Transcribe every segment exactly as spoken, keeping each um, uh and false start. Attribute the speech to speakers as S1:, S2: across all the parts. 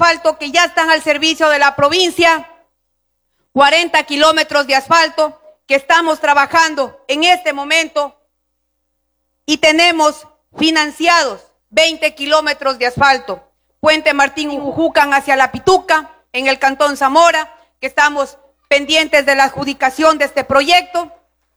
S1: asfalto que ya están al servicio de la provincia, cuarenta kilómetros de asfalto que estamos trabajando en este momento y tenemos financiados veinte kilómetros de asfalto. Puente Martín Ujujucan hacia La Pituca, en el Cantón Zamora, que estamos pendientes de la adjudicación de este proyecto.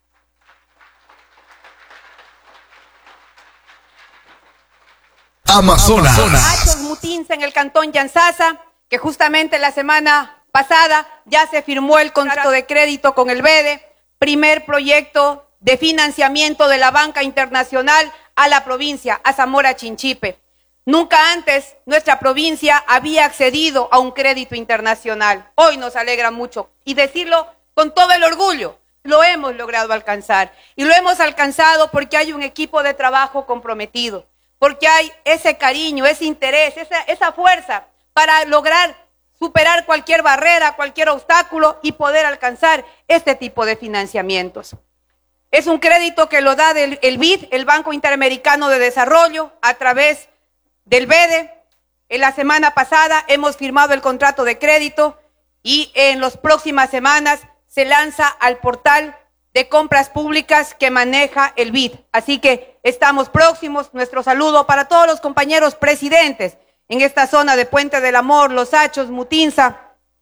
S2: Amazonas.
S1: Achos Mutinza en el Cantón Yanzasa, que justamente la semana pasada ya se firmó el contrato de crédito con el B E D E, primer proyecto de financiamiento de la banca internacional a la provincia, a Zamora Chinchipe. Nunca antes nuestra provincia había accedido a un crédito internacional. Hoy nos alegra mucho y decirlo con todo el orgullo, lo hemos logrado alcanzar. Y lo hemos alcanzado porque hay un equipo de trabajo comprometido, porque hay ese cariño, ese interés, esa, esa fuerza para lograr superar cualquier barrera, cualquier obstáculo y poder alcanzar este tipo de financiamientos. Es un crédito que lo da del, el B I D, el Banco Interamericano de Desarrollo, a través del B E D E. En la semana pasada hemos firmado el contrato de crédito y en las próximas semanas se lanza al portal de compras públicas que maneja el B I D. Así que estamos próximos. Nuestro saludo para todos los compañeros presidentes en esta zona de Puente del Amor, Los Achos, Mutinza.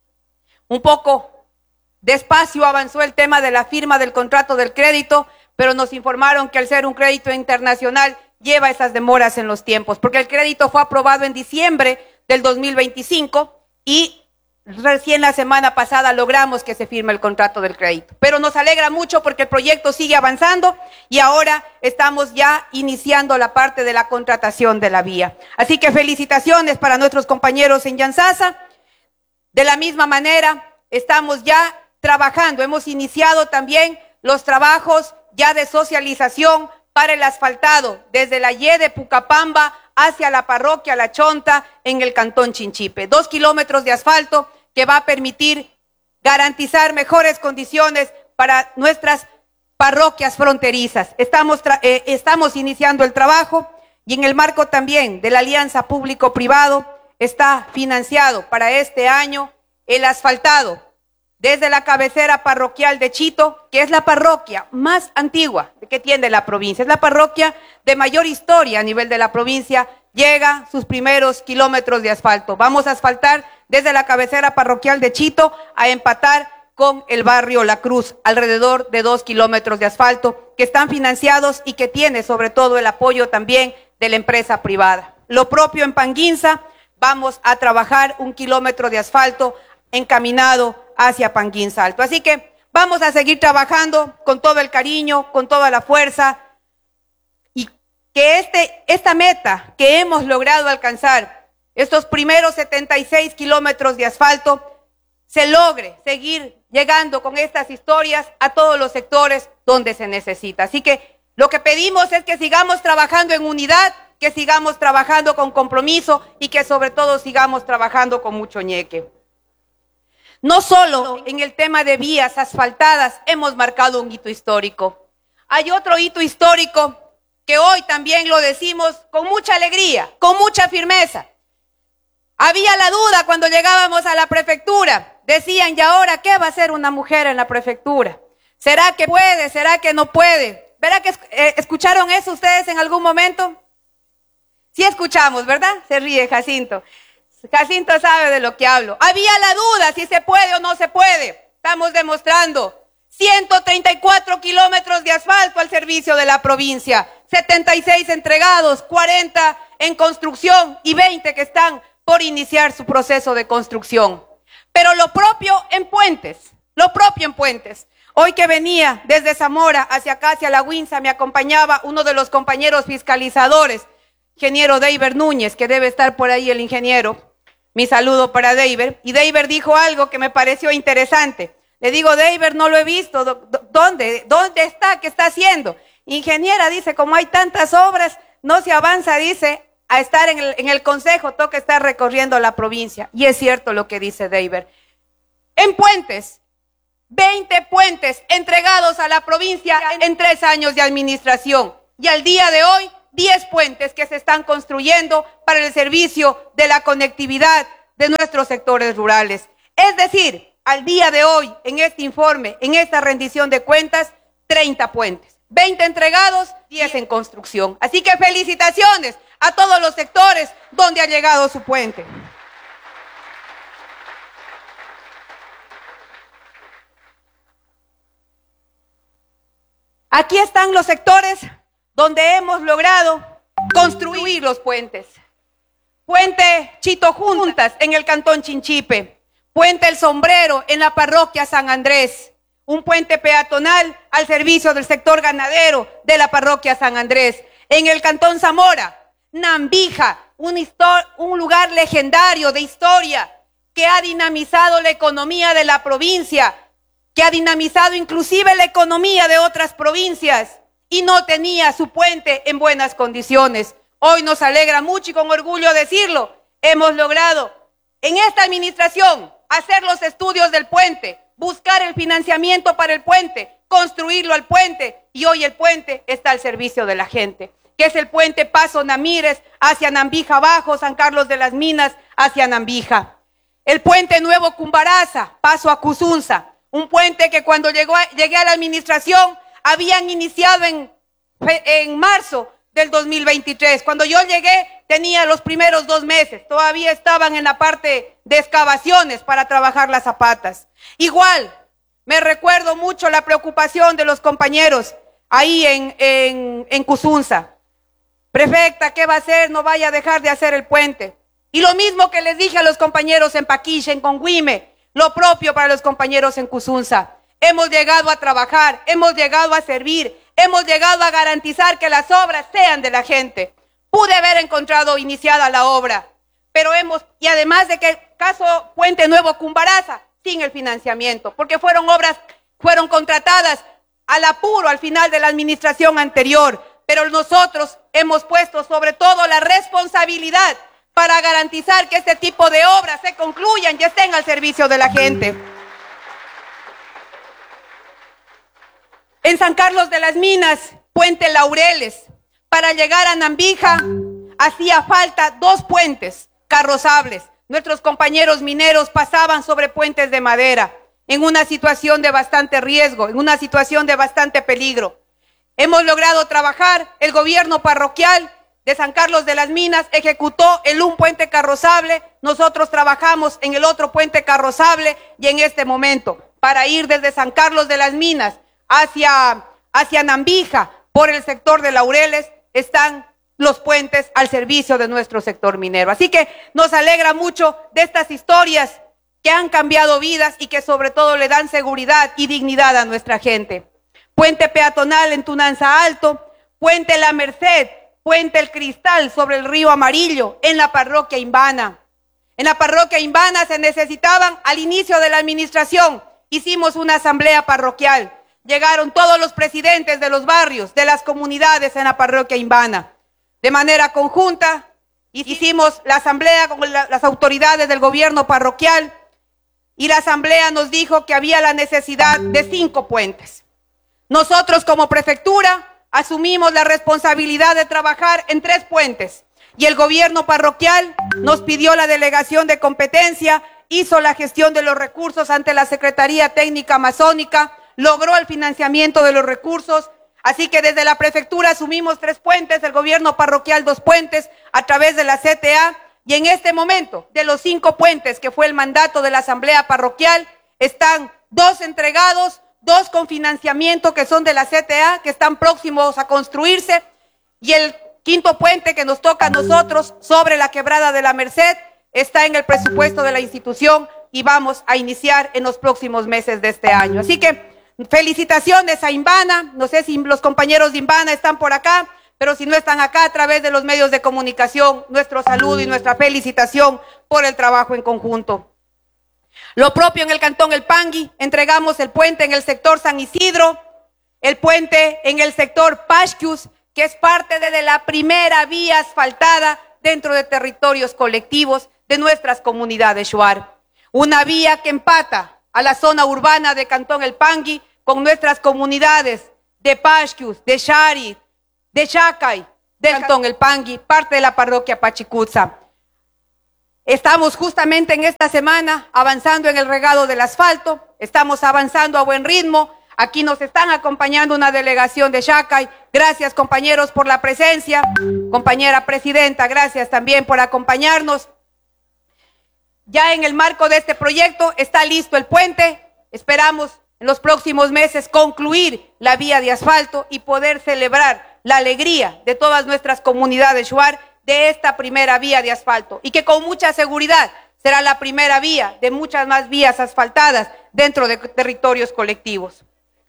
S1: Un poco despacio avanzó el tema de la firma del contrato del crédito, pero nos informaron que al ser un crédito internacional lleva esas demoras en los tiempos, porque el crédito fue aprobado en diciembre del dos mil veinticinco y recién la semana pasada logramos que se firme el contrato del crédito. Pero nos alegra mucho porque el proyecto sigue avanzando y ahora estamos ya iniciando la parte de la contratación de la vía. Así que felicitaciones para nuestros compañeros en Yanzasa. De la misma manera, estamos ya trabajando, hemos iniciado también los trabajos ya de socialización para el asfaltado desde la Y de Pucapamba hacia la parroquia La Chonta en el Cantón Chinchipe. Dos kilómetros de asfalto que va a permitir garantizar mejores condiciones para nuestras parroquias fronterizas. Estamos, eh, estamos iniciando el trabajo y en el marco también de la alianza público-privado está financiado para este año el asfaltado desde la cabecera parroquial de Chito, que es la parroquia más antigua que tiene la provincia, es la parroquia de mayor historia a nivel de la provincia, llega sus primeros kilómetros de asfalto. Vamos a asfaltar desde la cabecera parroquial de Chito a empatar con el barrio La Cruz, alrededor de dos kilómetros de asfalto que están financiados y que tiene sobre todo el apoyo también de la empresa privada. Lo propio en Panguinza, vamos a trabajar un kilómetro de asfalto encaminado hacia Panguinza Alto. Así que vamos a seguir trabajando con todo el cariño, con toda la fuerza y que este, esta meta que hemos logrado alcanzar, estos primeros setenta y seis kilómetros de asfalto, se logre seguir llegando con estas historias a todos los sectores donde se necesita. Así que lo que pedimos es que sigamos trabajando en unidad, que sigamos trabajando con compromiso y que sobre todo sigamos trabajando con mucho ñeque. No solo en el tema de vías asfaltadas hemos marcado un hito histórico. Hay otro hito histórico que hoy también lo decimos con mucha alegría, con mucha firmeza. Había la duda cuando llegábamos a la prefectura. Decían, ¿y ahora qué va a hacer una mujer en la prefectura? ¿Será que puede? ¿Será que no puede? ¿Verá que eh, escucharon eso ustedes en algún momento? Sí escuchamos, ¿verdad? Se ríe Jacinto. Jacinto sabe de lo que hablo. Había la duda si se puede o no se puede. Estamos demostrando ciento treinta y cuatro kilómetros de asfalto al servicio de la provincia, setenta y seis entregados, cuarenta en construcción y veinte que están por iniciar su proceso de construcción. Pero lo propio en puentes, lo propio en puentes. Hoy que venía desde Zamora hacia acá, hacia La Huinza, me acompañaba uno de los compañeros fiscalizadores, ingeniero Deiber Núñez, que debe estar por ahí el ingeniero. Mi saludo para Deiber. Y Deiber dijo algo que me pareció interesante. Le digo, Deiber, no lo he visto. ¿Dónde? ¿Dónde está? ¿Qué está haciendo? Ingeniera, dice, como hay tantas obras, no se avanza, dice, a estar en el, en el consejo, toca estar recorriendo la provincia. Y es cierto lo que dice Deiber. En puentes, veinte puentes entregados a la provincia en tres años de administración. Y al día de hoy, diez puentes que se están construyendo para el servicio de la conectividad de nuestros sectores rurales. Es decir, al día de hoy, en este informe, en esta rendición de cuentas, treinta puentes, veinte entregados, diez en construcción. Así que felicitaciones a todos los sectores donde ha llegado su puente. Aquí están los sectores donde hemos logrado construir los puentes. Puente Chito Juntas en el cantón Chinchipe, Puente El Sombrero en la parroquia San Andrés, un puente peatonal al servicio del sector ganadero de la parroquia San Andrés. En el cantón Zamora, Nambija, un, un lugar legendario de historia que ha dinamizado la economía de la provincia, que ha dinamizado inclusive la economía de otras provincias y no tenía su puente en buenas condiciones. Hoy nos alegra mucho y con orgullo decirlo, hemos logrado en esta administración hacer los estudios del puente, buscar el financiamiento para el puente, construirlo al puente y hoy el puente está al servicio de la gente, que es el puente Paso Namírez hacia Nambija Abajo, San Carlos de las Minas hacia Nambija. El puente Nuevo Cumbaraza, Paso a Cuzunza, un puente que cuando llegó a, llegué a la administración habían iniciado en, en marzo del dos mil veintitrés. Cuando yo llegué tenía los primeros dos meses, todavía estaban en la parte de excavaciones para trabajar las zapatas. Igual, me recuerdo mucho la preocupación de los compañeros ahí en, en, en Cuzunza. Prefecta, ¿qué va a hacer? No vaya a dejar de hacer el puente. Y lo mismo que les dije a los compañeros en Paquilla, en Conguime, lo propio para los compañeros en Cuzunza. Hemos llegado a trabajar, hemos llegado a servir, hemos llegado a garantizar que las obras sean de la gente. Pude haber encontrado iniciada la obra, pero hemos, y además de que el caso Puente Nuevo Cumbaraza, sin el financiamiento, porque fueron obras, fueron contratadas al apuro al final de la administración anterior, pero nosotros hemos puesto sobre todo la responsabilidad para garantizar que este tipo de obras se concluyan y estén al servicio de la gente. En San Carlos de las Minas, Puente Laureles, para llegar a Nambija hacía falta dos puentes carrozables. Nuestros compañeros mineros pasaban sobre puentes de madera en una situación de bastante riesgo, en una situación de bastante peligro. Hemos logrado trabajar, el gobierno parroquial de San Carlos de las Minas ejecutó el un puente carrozable, nosotros trabajamos en el otro puente carrozable y en este momento, para ir desde San Carlos de las Minas hacia, hacia Nambija, por el sector de Laureles, están los puentes al servicio de nuestro sector minero. Así que nos alegra mucho de estas historias que han cambiado vidas y que sobre todo le dan seguridad y dignidad a nuestra gente. Puente peatonal en Tunanza Alto, Puente La Merced, Puente El Cristal sobre el río Amarillo en la parroquia Imbana. En la parroquia Imbana se necesitaban al inicio de la administración, hicimos una asamblea parroquial. Llegaron todos los presidentes de los barrios, de las comunidades en la parroquia Imbana. De manera conjunta, hicimos la asamblea con la, las autoridades del gobierno parroquial y la asamblea nos dijo que había la necesidad de cinco puentes. Nosotros como prefectura asumimos la responsabilidad de trabajar en tres puentes y el gobierno parroquial nos pidió la delegación de competencia, hizo la gestión de los recursos ante la Secretaría Técnica Amazónica, logró el financiamiento de los recursos, así que desde la prefectura asumimos tres puentes, el gobierno parroquial dos puentes a través de la C T A y en este momento de los cinco puentes que fue el mandato de la asamblea parroquial están dos entregados, dos con financiamiento que son de la C T A que están próximos a construirse y el quinto puente que nos toca a nosotros sobre la quebrada de la Merced está en el presupuesto de la institución y vamos a iniciar en los próximos meses de este año. Así que felicitaciones a Imbana, no sé si los compañeros de Imbana están por acá, pero si no están acá a través de los medios de comunicación, nuestro saludo y nuestra felicitación por el trabajo en conjunto. Lo propio en el cantón El Pangui, entregamos el puente en el sector San Isidro, el puente en el sector Pascus, que es parte de la primera vía asfaltada dentro de territorios colectivos de nuestras comunidades Shuar. Una vía que empata a la zona urbana de Cantón El Pangui con nuestras comunidades de Pascus, de Shari, de Chacay, del Cantón El Pangui, parte de la parroquia Pachicutza. Estamos justamente en esta semana avanzando en el regado del asfalto, estamos avanzando a buen ritmo. Aquí nos están acompañando una delegación de Xacay. Gracias, compañeros, por la presencia. Compañera presidenta, gracias también por acompañarnos. Ya en el marco de este proyecto está listo el puente. Esperamos en los próximos meses concluir la vía de asfalto y poder celebrar la alegría de todas nuestras comunidades shuar de esta primera vía de asfalto, y que con mucha seguridad será la primera vía de muchas más vías asfaltadas dentro de territorios colectivos.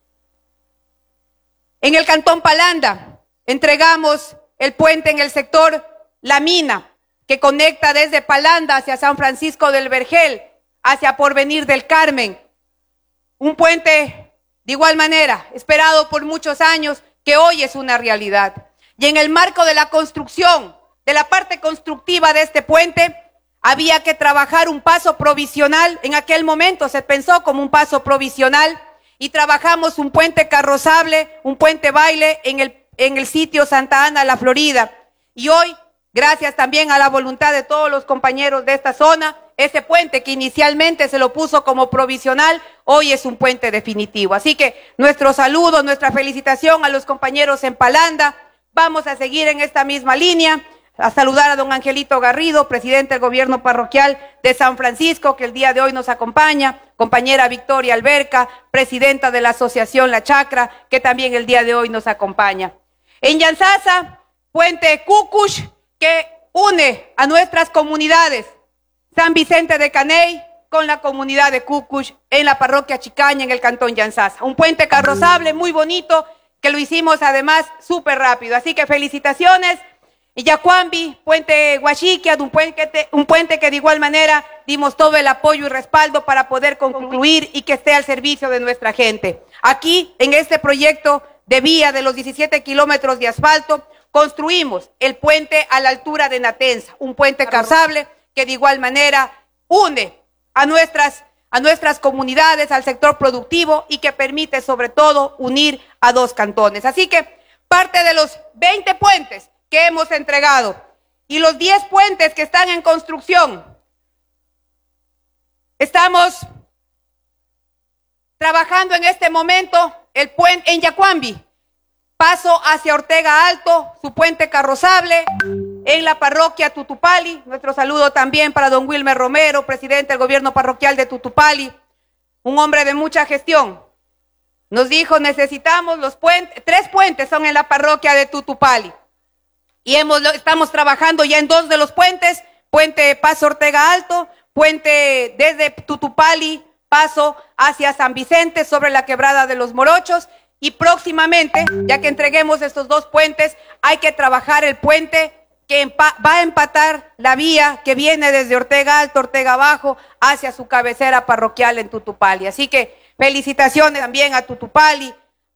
S1: En el Cantón Palanda entregamos el puente en el sector La Mina, que conecta desde Palanda hacia San Francisco del Vergel, hacia Porvenir del Carmen. Un puente de igual manera, esperado por muchos años, que hoy es una realidad. Y en el marco de la construcción, de la parte constructiva de este puente, había que trabajar un paso provisional. En aquel momento se pensó como un paso provisional y trabajamos un puente carrozable, un puente baile en el, en el sitio Santa Ana, La Florida. Y hoy, gracias también a la voluntad de todos los compañeros de esta zona, ese puente que inicialmente se lo puso como provisional, hoy es un puente definitivo. Así que nuestro saludo, nuestra felicitación a los compañeros en Palanda. Vamos a seguir en esta misma línea. A saludar a don Angelito Garrido, presidente del gobierno parroquial de San Francisco, que el día de hoy nos acompaña, compañera Victoria Alberca, presidenta de la asociación La Chacra, que también el día de hoy nos acompaña. En Yantzaza, puente Cucush, que une a nuestras comunidades, San Vicente de Caney con la comunidad de Cucush en la parroquia Chicaña, en el cantón Yantzaza. Un puente carrozable muy bonito, que lo hicimos además súper rápido. Así que felicitaciones. Y Yacuambi, puente Huachiquia, un puente, un puente que de igual manera dimos todo el apoyo y respaldo para poder concluir y que esté al servicio de nuestra gente. Aquí, en este proyecto de vía de los diecisiete kilómetros de asfalto, construimos el puente a la altura de Natenza, un puente carrozable que de igual manera une a nuestras, a nuestras comunidades, al sector productivo, y que permite sobre todo unir a dos cantones. Así que parte de los veinte puentes que hemos entregado y los diez puentes que están en construcción, estamos trabajando en este momento el puente en Yacuambi, paso hacia Ortega Alto, su puente carrozable, en la parroquia Tutupali. Nuestro saludo también para don Wilmer Romero, presidente del gobierno parroquial de Tutupali, un hombre de mucha gestión. Nos dijo, necesitamos los puentes, tres puentes son en la parroquia de Tutupali. Y hemos, estamos trabajando ya en dos de los puentes, puente Paso Ortega Alto, puente desde Tutupali, paso hacia San Vicente sobre la quebrada de los Morochos, y próximamente, ya que entreguemos estos dos puentes, hay que trabajar el puente que va a empatar la vía que viene desde Ortega Alto, Ortega Bajo, hacia su cabecera parroquial en Tutupali. Así que felicitaciones también a Tutupali,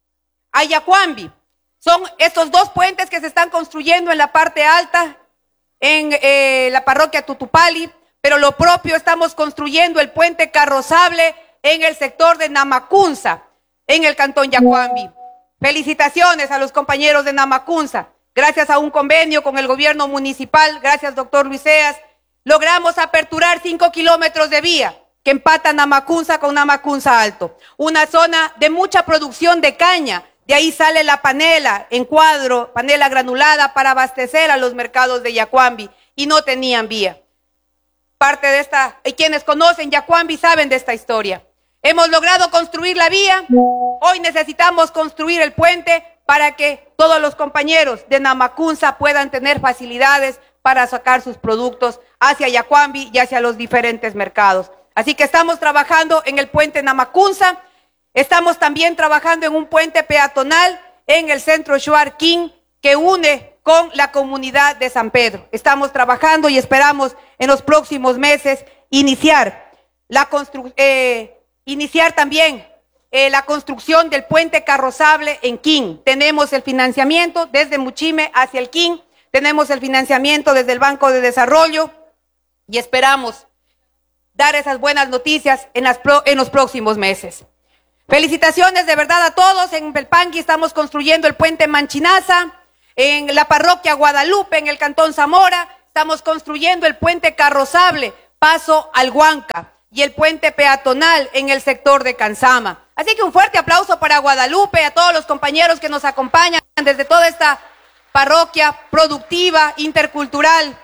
S1: a Yacuambi. Son estos dos puentes que se están construyendo en la parte alta, en eh, la parroquia Tutupali, pero lo propio estamos construyendo el puente carrozable en el sector de Namacunza, en el cantón Yacuambi. Felicitaciones a los compañeros de Namacunza. Gracias a un convenio con el gobierno municipal, gracias doctor Luiseas, logramos aperturar cinco kilómetros de vía que empatan Namacunza con Namacunza Alto. Una zona de mucha producción de caña. De ahí sale la panela en cuadro, panela granulada para abastecer a los mercados de Yacuambi, y no tenían vía. Parte de esta, y quienes conocen Yacuambi saben de esta historia. Hemos logrado construir la vía, hoy necesitamos construir el puente para que todos los compañeros de Namacunza puedan tener facilidades para sacar sus productos hacia Yacuambi y hacia los diferentes mercados. Así que estamos trabajando en el puente Namacunza. Estamos también trabajando en un puente peatonal en el centro Shuar King que une con la comunidad de San Pedro. Estamos trabajando y esperamos en los próximos meses iniciar, la constru eh, iniciar también eh, la construcción del puente carrozable en King. Tenemos el financiamiento desde Muchime hacia el King, tenemos el financiamiento desde el Banco de Desarrollo y esperamos dar esas buenas noticias en, las pro en los próximos meses. Felicitaciones de verdad a todos. En Belpangui estamos construyendo el puente Manchinaza, en la parroquia Guadalupe, en el cantón Zamora, estamos construyendo el puente carrozable Paso al Huanca y el puente peatonal en el sector de Cansama. Así que un fuerte aplauso para Guadalupe, a todos los compañeros que nos acompañan desde toda esta parroquia productiva, intercultural.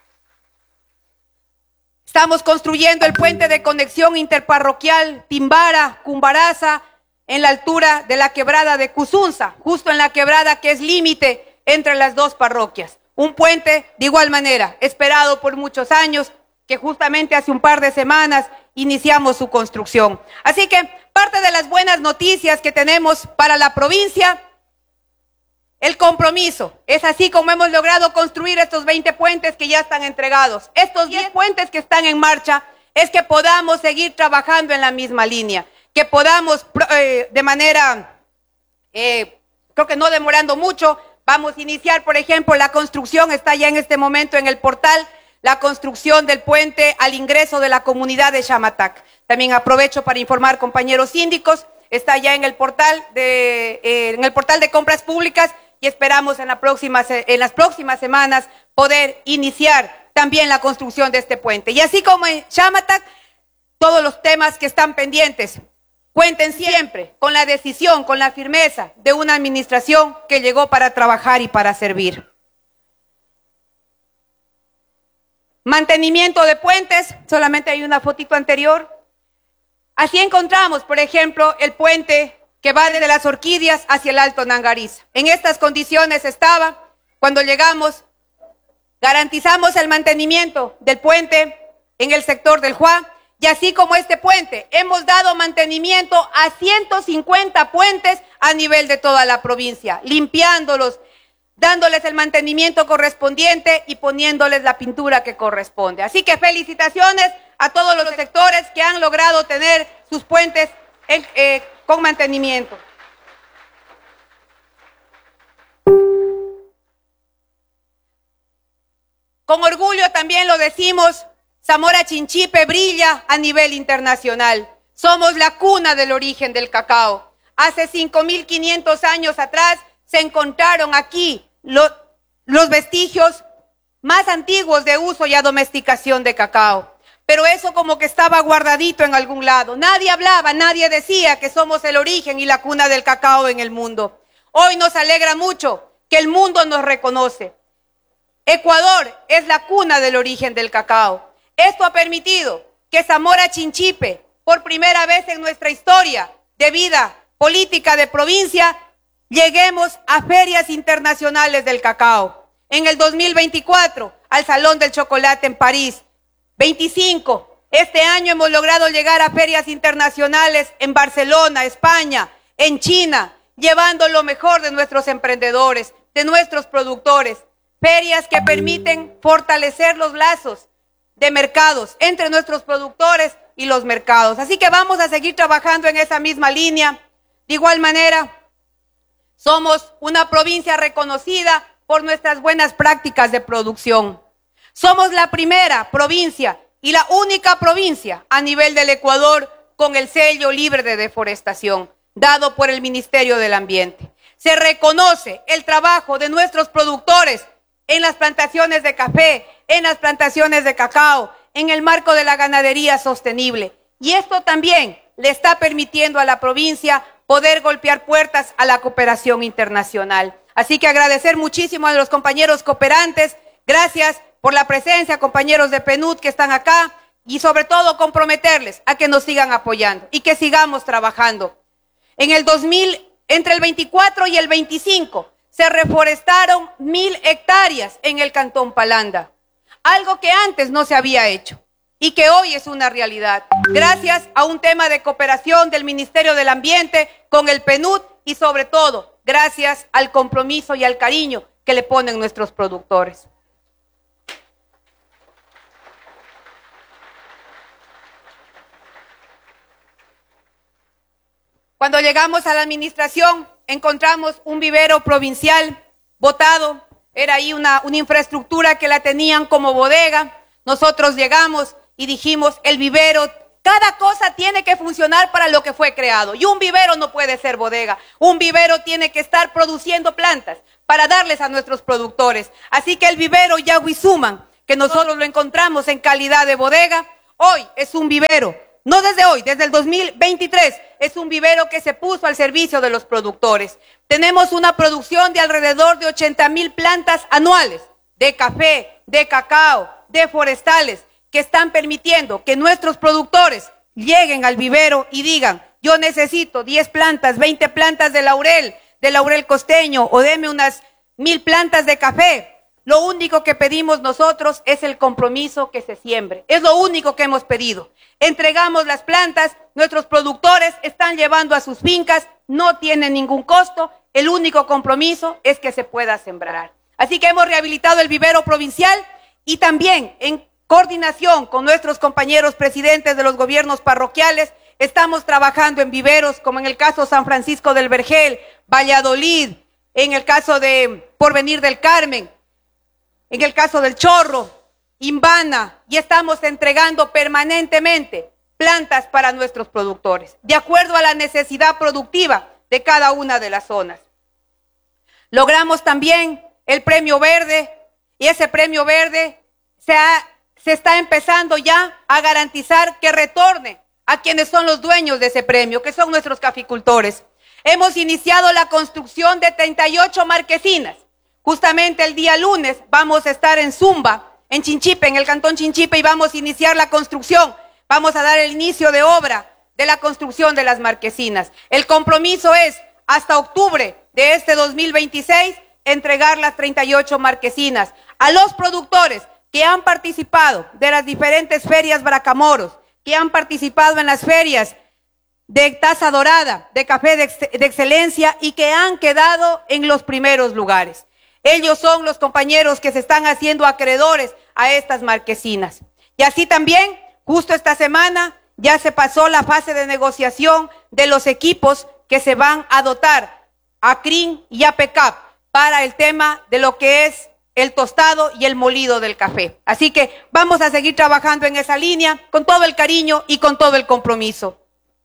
S1: Estamos construyendo el puente de conexión interparroquial Timbara, Cumbaraza, en la altura de la quebrada de Cuzunza, justo en la quebrada que es límite entre las dos parroquias. Un puente de igual manera, esperado por muchos años, que justamente hace un par de semanas iniciamos su construcción. Así que parte de las buenas noticias que tenemos para la provincia, el compromiso. Es así como hemos logrado construir estos veinte puentes que ya están entregados. Estos diez puentes que están en marcha, es que podamos seguir trabajando en la misma línea, que podamos eh, de manera, eh, creo que no demorando mucho, vamos a iniciar, por ejemplo, la construcción, está ya en este momento en el portal, la construcción del puente al ingreso de la comunidad de Xamatac. También aprovecho para informar, compañeros síndicos, está ya en el portal de, eh, en el portal de compras públicas y esperamos en, la próxima, en las próximas semanas poder iniciar también la construcción de este puente. Y así como en Xamatac, todos los temas que están pendientes, cuenten siempre con la decisión, con la firmeza de una administración que llegó para trabajar y para servir. Mantenimiento de puentes, solamente hay una fotito anterior. Así encontramos, por ejemplo, el puente que va desde las Orquídeas hacia el Alto Nangariza. En estas condiciones estaba cuando llegamos, garantizamos el mantenimiento del puente en el sector del Juá, y así como este puente, hemos dado mantenimiento a ciento cincuenta puentes a nivel de toda la provincia, limpiándolos, dándoles el mantenimiento correspondiente y poniéndoles la pintura que corresponde. Así que felicitaciones a todos los sectores que han logrado tener sus puentes en, eh, con mantenimiento. Con orgullo también lo decimos, Zamora Chinchipe brilla a nivel internacional. Somos la cuna del origen del cacao. Hace cinco mil quinientos años atrás se encontraron aquí lo, los vestigios más antiguos de uso y domesticación de cacao. Pero eso como que estaba guardadito en algún lado. Nadie hablaba, nadie decía que somos el origen y la cuna del cacao en el mundo. Hoy nos alegra mucho que el mundo nos reconoce. Ecuador es la cuna del origen del cacao. Esto ha permitido que Zamora Chinchipe, por primera vez en nuestra historia de vida política de provincia, lleguemos a ferias internacionales del cacao. En el dos mil veinticuatro, al Salón del Chocolate en París. veinticinco, este año hemos logrado llegar a ferias internacionales en Barcelona, España, en China, llevando lo mejor de nuestros emprendedores, de nuestros productores. Ferias que permiten fortalecer los lazos de mercados entre nuestros productores y los mercados. Así que vamos a seguir trabajando en esa misma línea. De igual manera, somos una provincia reconocida por nuestras buenas prácticas de producción. Somos la primera provincia y la única provincia a nivel del Ecuador con el sello libre de deforestación, dado por el Ministerio del Ambiente. Se reconoce el trabajo de nuestros productores en las plantaciones de café, en las plantaciones de cacao, en el marco de la ganadería sostenible. Y esto también le está permitiendo a la provincia poder golpear puertas a la cooperación internacional. Así que agradecer muchísimo a los compañeros cooperantes, gracias por la presencia, compañeros de PNUD que están acá, y sobre todo comprometerles a que nos sigan apoyando y que sigamos trabajando. En el dos mil, entre el veinticuatro y el veinticinco, se reforestaron mil hectáreas en el Cantón Palanda, algo que antes no se había hecho y que hoy es una realidad, gracias a un tema de cooperación del Ministerio del Ambiente con el PNUD y sobre todo gracias al compromiso y al cariño que le ponen nuestros productores. Cuando llegamos a la administración, encontramos un vivero provincial botado, era ahí una, una infraestructura que la tenían como bodega. Nosotros llegamos y dijimos, el vivero, cada cosa tiene que funcionar para lo que fue creado. Y un vivero no puede ser bodega. Un vivero tiene que estar produciendo plantas para darles a nuestros productores. Así que el vivero Yaguizuman, que nosotros lo encontramos en calidad de bodega, hoy es un vivero. No desde hoy, desde el dos mil veintitrés, es un vivero que se puso al servicio de los productores. Tenemos una producción de alrededor de ochenta mil plantas anuales, de café, de cacao, de forestales, que están permitiendo que nuestros productores lleguen al vivero y digan, yo necesito diez plantas, veinte plantas de laurel, de laurel costeño, o deme unas mil plantas de café. Lo único que pedimos nosotros es el compromiso que se siembre. Es lo único que hemos pedido. Entregamos las plantas, nuestros productores están llevando a sus fincas, no tienen ningún costo, el único compromiso es que se pueda sembrar. Así que hemos rehabilitado el vivero provincial y también en coordinación con nuestros compañeros presidentes de los gobiernos parroquiales, estamos trabajando en viveros como en el caso San Francisco del Vergel, Valladolid, en el caso de Porvenir del Carmen, en el caso del Chorro, Imbana, y estamos entregando permanentemente plantas para nuestros productores, de acuerdo a la necesidad productiva de cada una de las zonas. Logramos también el premio verde, y ese premio verde se, ha, se está empezando ya a garantizar que retorne a quienes son los dueños de ese premio, que son nuestros caficultores. Hemos iniciado la construcción de treinta y ocho marquesinas. Justamente el día lunes vamos a estar en Zumba, en Chinchipe, en el cantón Chinchipe, y vamos a iniciar la construcción. Vamos a dar el inicio de obra de la construcción de las marquesinas. El compromiso es, hasta octubre de este dos mil veintiséis, entregar las treinta y ocho marquesinas a los productores que han participado de las diferentes ferias Bracamoros, que han participado en las ferias de taza dorada, de café de, ex de excelencia, y que han quedado en los primeros lugares. Ellos son los compañeros que se están haciendo acreedores a estas marquesinas. Y así también, justo esta semana, ya se pasó la fase de negociación de los equipos que se van a dotar a C R I N y a P E C A P para el tema de lo que es el tostado y el molido del café. Así que vamos a seguir trabajando en esa línea con todo el cariño y con todo el compromiso.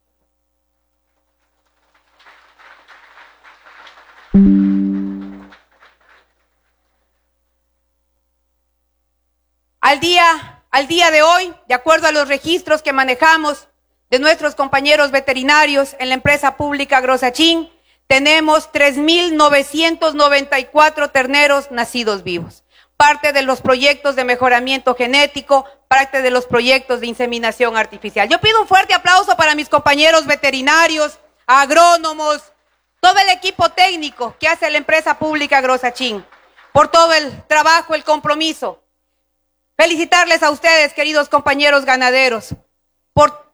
S1: Al día, al día de hoy, de acuerdo a los registros que manejamos de nuestros compañeros veterinarios en la empresa pública Grosachín, tenemos tres mil novecientos noventa y cuatro terneros nacidos vivos. Parte de los proyectos de mejoramiento genético, parte de los proyectos de inseminación artificial. Yo pido un fuerte aplauso para mis compañeros veterinarios, agrónomos, todo el equipo técnico que hace la empresa pública Grosachín, por todo el trabajo, el compromiso. Felicitarles a ustedes, queridos compañeros ganaderos, por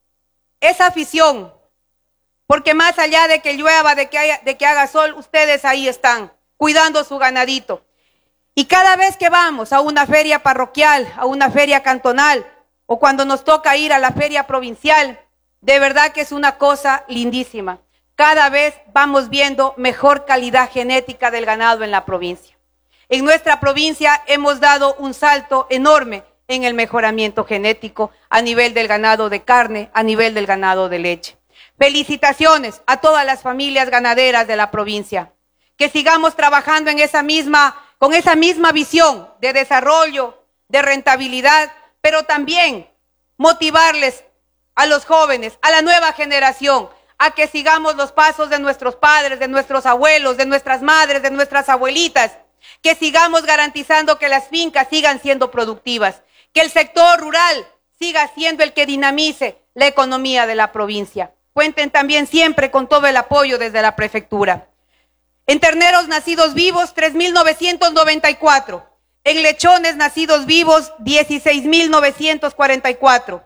S1: esa afición, porque más allá de que llueva, de que, haya, de que haga sol, ustedes ahí están, cuidando su ganadito. Y cada vez que vamos a una feria parroquial, a una feria cantonal, o cuando nos toca ir a la feria provincial, de verdad que es una cosa lindísima. Cada vez vamos viendo mejor calidad genética del ganado en la provincia. En nuestra provincia hemos dado un salto enorme en el mejoramiento genético a nivel del ganado de carne, a nivel del ganado de leche. Felicitaciones a todas las familias ganaderas de la provincia. Que sigamos trabajando en esa misma, con esa misma visión de desarrollo, de rentabilidad, pero también motivarles a los jóvenes, a la nueva generación, a que sigamos los pasos de nuestros padres, de nuestros abuelos, de nuestras madres, de nuestras abuelitas, que sigamos garantizando que las fincas sigan siendo productivas, que el sector rural siga siendo el que dinamice la economía de la provincia. Cuenten también siempre con todo el apoyo desde la prefectura. En terneros nacidos vivos, tres mil novecientos noventa y cuatro. En lechones nacidos vivos, dieciséis mil novecientos cuarenta y cuatro.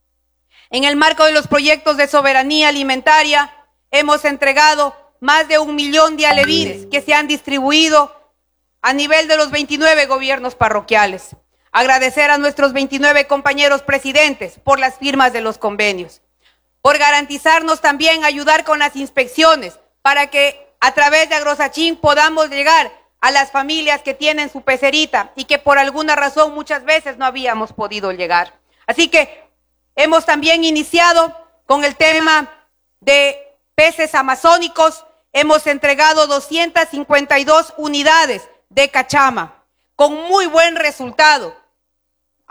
S1: En el marco de los proyectos de soberanía alimentaria, hemos entregado más de un millón de alevines que se han distribuido a nivel de los veintinueve gobiernos parroquiales. Agradecer a nuestros veintinueve compañeros presidentes por las firmas de los convenios, por garantizarnos también ayudar con las inspecciones para que a través de Agrosachín podamos llegar a las familias que tienen su pecerita y que por alguna razón muchas veces no habíamos podido llegar. Así que hemos también iniciado con el tema de peces amazónicos, hemos entregado doscientas cincuenta y dos unidades de cachama, con muy buen resultado.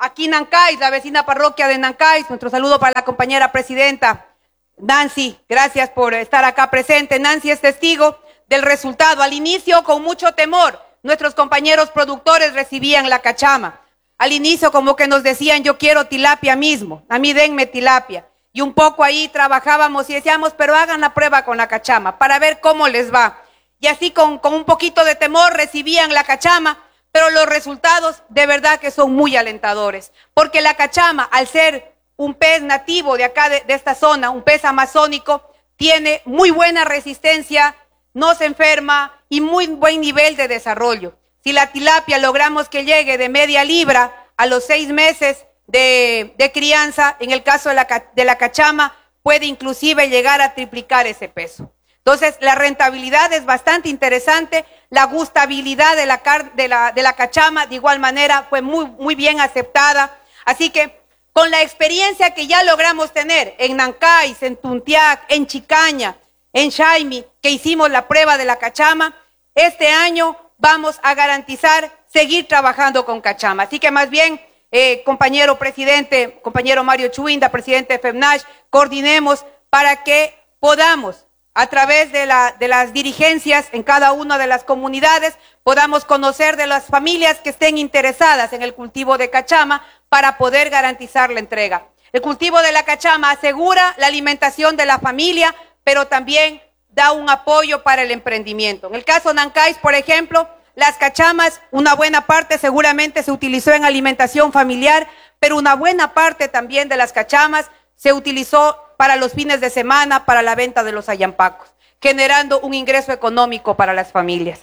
S1: aquí Nancay, la vecina parroquia de Nancay, nuestro saludo para la compañera presidenta Nancy, gracias por estar acá presente. Nancy es testigo del resultado. Al inicio, con mucho temor, nuestros compañeros productores recibían la cachama. Al inicio como que nos decían, yo quiero tilapia mismo, a mí denme tilapia. Y un poco ahí trabajábamos y decíamos, pero hagan la prueba con la cachama para ver cómo les va. Y así con, con un poquito de temor recibían la cachama, pero los resultados de verdad que son muy alentadores. Porque la cachama, al ser un pez nativo de acá, de, de esta zona, un pez amazónico, tiene muy buena resistencia, no se enferma y muy buen nivel de desarrollo. Si la tilapia logramos que llegue de media libra a los seis meses de, de crianza, en el caso de la, de la cachama, puede inclusive llegar a triplicar ese peso. Entonces, la rentabilidad es bastante interesante, la gustabilidad de la, de la, de la cachama, de igual manera, fue muy, muy bien aceptada. Así que, con la experiencia que ya logramos tener en Nancay, en Tuntiac, en Chicaña, en Chaimi, que hicimos la prueba de la cachama, este año vamos a garantizar seguir trabajando con cachama. Así que más bien, eh, compañero presidente, compañero Mario Chuinda, presidente de FEMNASH, coordinemos para que podamos, a través de, la, de las dirigencias en cada una de las comunidades, podamos conocer de las familias que estén interesadas en el cultivo de cachama para poder garantizar la entrega. El cultivo de la cachama asegura la alimentación de la familia, pero también da un apoyo para el emprendimiento. En el caso de Nancay, por ejemplo, las cachamas, una buena parte seguramente se utilizó en alimentación familiar, pero una buena parte también de las cachamas se utilizó para los fines de semana, para la venta de los ayampacos, generando un ingreso económico para las familias.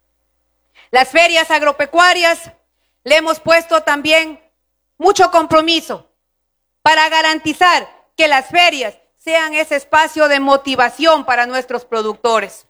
S1: Las ferias agropecuarias, le hemos puesto también mucho compromiso para garantizar que las ferias sean ese espacio de motivación para nuestros productores.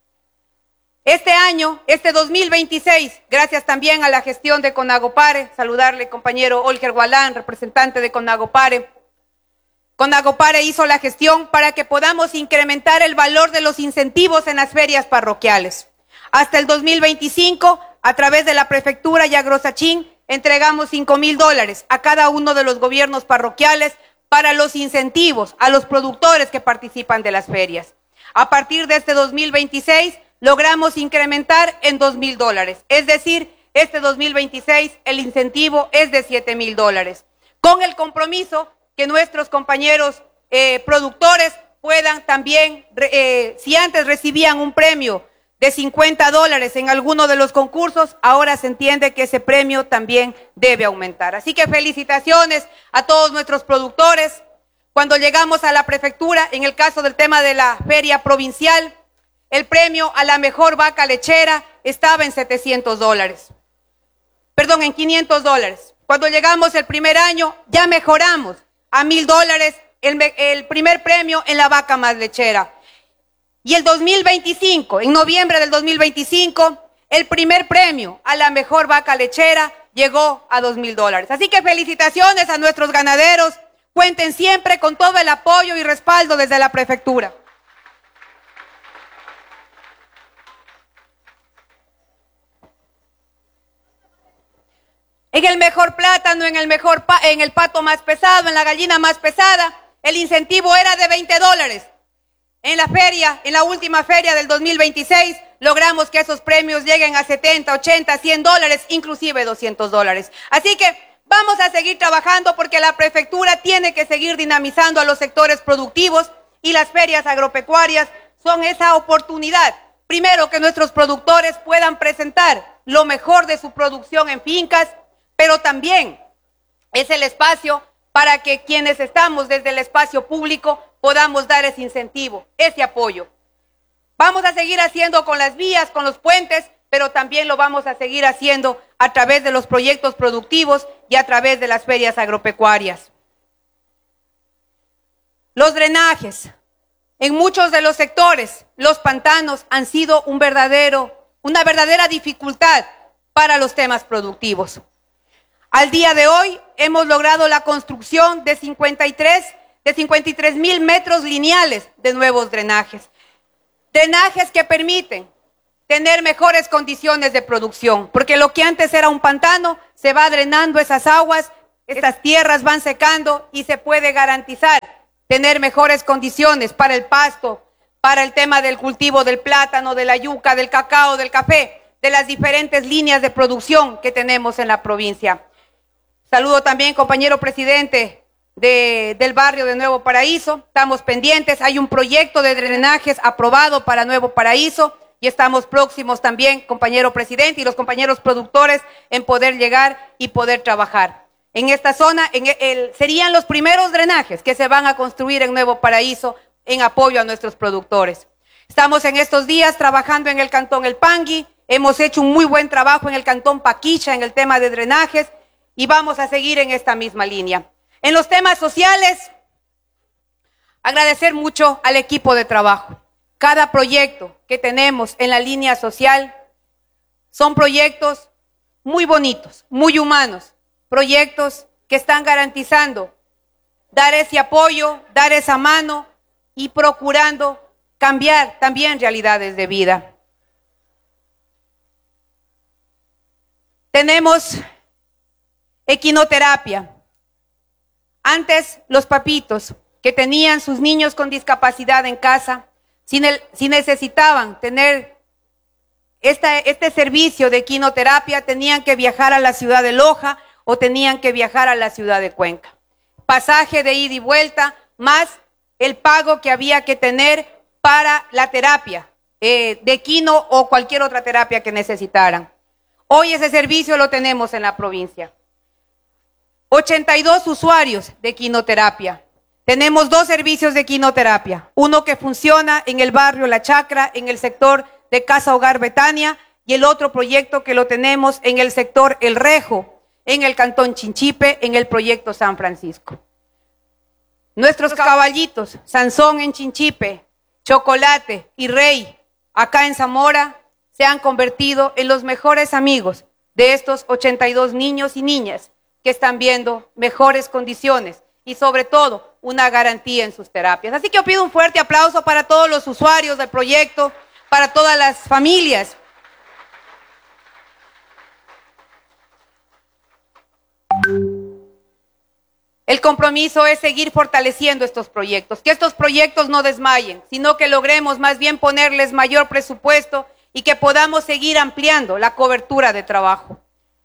S1: Este año, este dos mil veintiséis, gracias también a la gestión de Conagopare, saludarle compañero Olger Gualán, representante de Conagopare. Conagopare hizo la gestión para que podamos incrementar el valor de los incentivos en las ferias parroquiales. Hasta el dos mil veinticinco, a través de la prefectura y Agrosachín, entregamos cinco mil dólares a cada uno de los gobiernos parroquiales para los incentivos a los productores que participan de las ferias. A partir de este dos mil veintiséis, logramos incrementar en dos mil dólares. Es decir, este dos mil veintiséis el incentivo es de siete mil dólares. Con el compromiso que nuestros compañeros eh, productores puedan también, eh, si antes recibían un premio de cincuenta dólares en alguno de los concursos, ahora se entiende que ese premio también debe aumentar. Así que felicitaciones a todos nuestros productores. Cuando llegamos a la prefectura, en el caso del tema de la feria provincial, el premio a la mejor vaca lechera estaba en setecientos dólares. Perdón, en quinientos dólares. Cuando llegamos el primer año, ya mejoramos a mil dólares el, el primer premio en la vaca más lechera. Y el dos mil veinticinco, en noviembre del dos mil veinticinco, el primer premio a la mejor vaca lechera llegó a dos mil dólares. Así que felicitaciones a nuestros ganaderos. Cuenten siempre con todo el apoyo y respaldo desde la prefectura. En el mejor plátano, en el mejor pa en el pato más pesado, en la gallina más pesada, el incentivo era de veinte dólares. En la feria, en la última feria del dos mil veintiséis, logramos que esos premios lleguen a setenta, ochenta, cien dólares, inclusive doscientos dólares. Así que vamos a seguir trabajando porque la prefectura tiene que seguir dinamizando a los sectores productivos y las ferias agropecuarias son esa oportunidad. Primero, que nuestros productores puedan presentar lo mejor de su producción en fincas, pero también es el espacio para que quienes estamos desde el espacio público podamos dar ese incentivo, ese apoyo. Vamos a seguir haciendo con las vías, con los puentes, pero también lo vamos a seguir haciendo a través de los proyectos productivos y a través de las ferias agropecuarias. Los drenajes. En muchos de los sectores, los pantanos han sido un verdadero, una verdadera dificultad para los temas productivos. Al día de hoy hemos logrado la construcción de cincuenta y tres mil metros lineales de nuevos drenajes. Drenajes que permiten tener mejores condiciones de producción, porque lo que antes era un pantano, se va drenando esas aguas estas tierras van secando y se puede garantizar tener mejores condiciones para el pasto, para el tema del cultivo del plátano, de la yuca, del cacao, del café, de las diferentes líneas de producción que tenemos en la provincia. Saludo también, compañero presidente de, del barrio de Nuevo Paraíso. Estamos pendientes, hay un proyecto de drenajes aprobado para Nuevo Paraíso y estamos próximos también, compañero presidente y los compañeros productores, en poder llegar y poder trabajar. En esta zona en el, serían los primeros drenajes que se van a construir en Nuevo Paraíso en apoyo a nuestros productores. Estamos en estos días trabajando en el cantón El Pangui, hemos hecho un muy buen trabajo en el cantón Paquicha en el tema de drenajes y vamos a seguir en esta misma línea. En los temas sociales, agradecer mucho al equipo de trabajo. Cada proyecto que tenemos en la línea social son proyectos muy bonitos, muy humanos, proyectos que están garantizando dar ese apoyo, dar esa mano y procurando cambiar también realidades de vida. Tenemos equinoterapia. Antes los papitos que tenían sus niños con discapacidad en casa, si, el, si necesitaban tener esta, este servicio de equinoterapia, tenían que viajar a la ciudad de Loja o tenían que viajar a la ciudad de Cuenca. Pasaje de ida y vuelta, más el pago que había que tener para la terapia eh, de equino o cualquier otra terapia que necesitaran. Hoy ese servicio lo tenemos en la provincia. ochenta y dos usuarios de equinoterapia. Tenemos dos servicios de equinoterapia. Uno que funciona en el barrio La Chacra, en el sector de Casa Hogar Betania, y el otro proyecto que lo tenemos en el sector El Rejo, en el cantón Chinchipe, en el proyecto San Francisco. Nuestros caballitos, Sansón en Chinchipe, Chocolate y Rey, acá en Zamora, se han convertido en los mejores amigos de estos ochenta y dos niños y niñas que están viendo mejores condiciones y sobre todo una garantía en sus terapias. Así que yo pido un fuerte aplauso para todos los usuarios del proyecto, para todas las familias. El compromiso es seguir fortaleciendo estos proyectos, que estos proyectos no desmayen, sino que logremos más bien ponerles mayor presupuesto y que podamos seguir ampliando la cobertura de trabajo.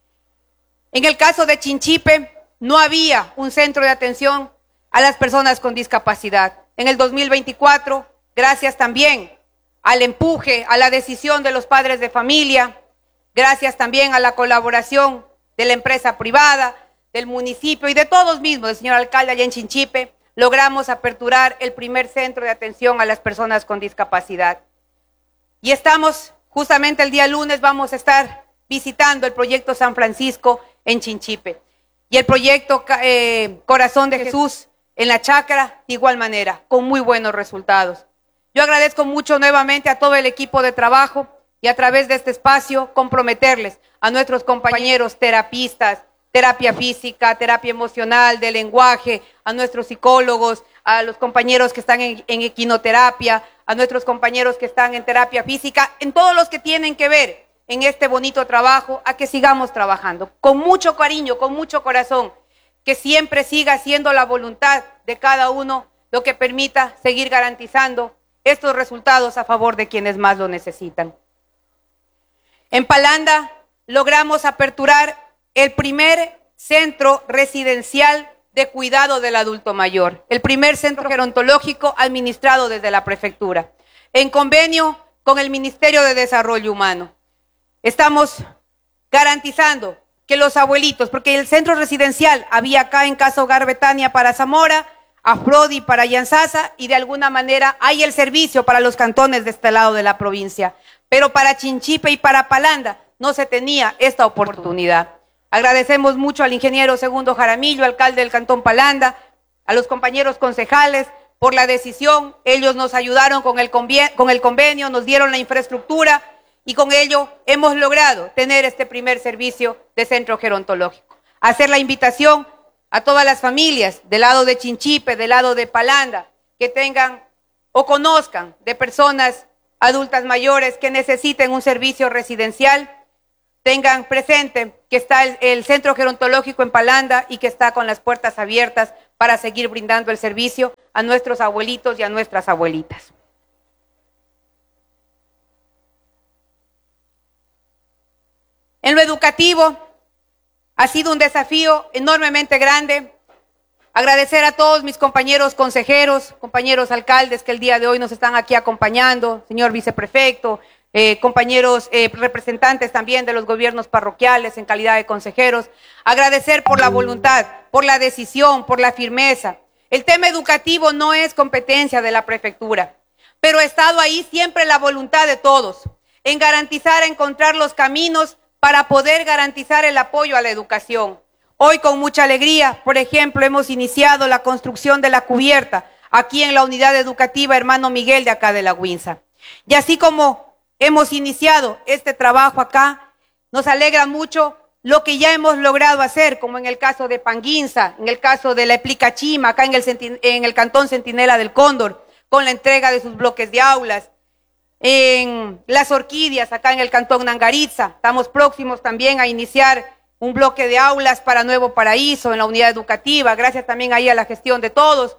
S1: En el caso de Chinchipe, no había un centro de atención a las personas con discapacidad. En el dos mil veinticuatro, gracias también al empuje, a la decisión de los padres de familia, gracias también a la colaboración de la empresa privada, del municipio y de todos mismos, del señor alcalde allá en Chinchipe, logramos aperturar el primer centro de atención a las personas con discapacidad. Y estamos, justamente el día lunes, vamos a estar visitando el proyecto San Francisco en Chinchipe. Y el proyecto eh, Corazón de Jesús en La Chacra, de igual manera, con muy buenos resultados. Yo agradezco mucho nuevamente a todo el equipo de trabajo y a través de este espacio comprometerles a nuestros compañeros terapistas, terapia física, terapia emocional, de lenguaje, a nuestros psicólogos, a los compañeros que están en, en equinoterapia, a nuestros compañeros que están en terapia física, en todos los que tienen que ver en este bonito trabajo, a que sigamos trabajando con mucho cariño, con mucho corazón, que siempre siga siendo la voluntad de cada uno lo que permita seguir garantizando estos resultados a favor de quienes más lo necesitan. En Palanda logramos aperturar el primer centro residencial de cuidado del adulto mayor, el primer centro gerontológico administrado desde la prefectura, en convenio con el Ministerio de Desarrollo Humano. Estamos garantizando que los abuelitos, porque el centro residencial había acá en Casa Hogar Betania para Zamora, Afrodi para Yanzasa, y de alguna manera hay el servicio para los cantones de este lado de la provincia, pero para Chinchipe y para Palanda no se tenía esta oportunidad. Agradecemos mucho al ingeniero Segundo Jaramillo, alcalde del Cantón Palanda, a los compañeros concejales por la decisión. Ellos nos ayudaron con el, con el convenio, nos dieron la infraestructura y con ello hemos logrado tener este primer servicio de centro gerontológico. Hacer la invitación a todas las familias del lado de Chinchipe, del lado de Palanda, que tengan o conozcan de personas adultas mayores que necesiten un servicio residencial, tengan presente que está el, el Centro Gerontológico en Palanda y que está con las puertas abiertas para seguir brindando el servicio a nuestros abuelitos y a nuestras abuelitas. En lo educativo, ha sido un desafío enormemente grande. Agradecer a todos mis compañeros consejeros, compañeros alcaldes que el día de hoy nos están aquí acompañando, señor viceprefecto, eh, compañeros eh, representantes también de los gobiernos parroquiales en calidad de consejeros. Agradecer por la voluntad, por la decisión, por la firmeza. El tema educativo no es competencia de la prefectura, pero ha estado ahí siempre la voluntad de todos en garantizar, encontrar los caminos para poder garantizar el apoyo a la educación. Hoy con mucha alegría, por ejemplo, hemos iniciado la construcción de la cubierta aquí en la unidad educativa Hermano Miguel de acá de La Huinza. Y así como hemos iniciado este trabajo acá, nos alegra mucho lo que ya hemos logrado hacer, como en el caso de Panguinza, en el caso de la Eplicachima, acá en el, en el Cantón Centinela del Cóndor, con la entrega de sus bloques de aulas. En Las Orquídeas, acá en el Cantón Nangaritza, estamos próximos también a iniciar un bloque de aulas para Nuevo Paraíso en la unidad educativa, gracias también ahí a la gestión de todos.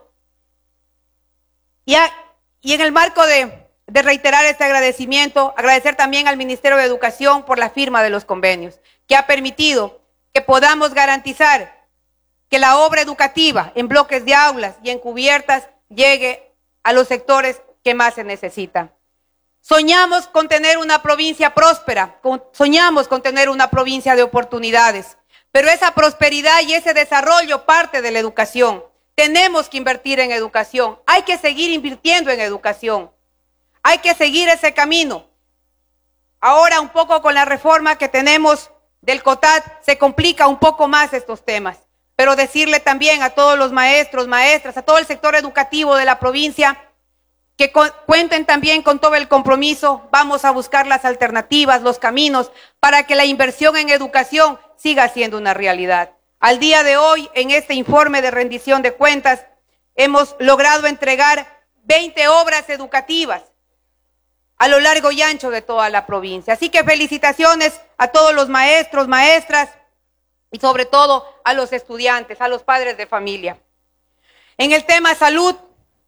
S1: Y, a, y en el marco de, de reiterar este agradecimiento, agradecer también al Ministerio de Educación por la firma de los convenios, que ha permitido que podamos garantizar que la obra educativa en bloques de aulas y en cubiertas llegue a los sectores que más se necesitan. Soñamos con tener una provincia próspera, con, soñamos con tener una provincia de oportunidades, pero esa prosperidad y ese desarrollo parte de la educación. Tenemos que invertir en educación, hay que seguir invirtiendo en educación, hay que seguir ese camino. Ahora un poco con la reforma que tenemos del COTAD se complica un poco más estos temas, pero decirle también a todos los maestros, maestras, a todo el sector educativo de la provincia, que cuenten también con todo el compromiso, vamos a buscar las alternativas, los caminos, para que la inversión en educación siga siendo una realidad. Al día de hoy, en este informe de rendición de cuentas, hemos logrado entregar veinte obras educativas a lo largo y ancho de toda la provincia. Así que felicitaciones a todos los maestros, maestras y sobre todo a los estudiantes, a los padres de familia. En el tema salud,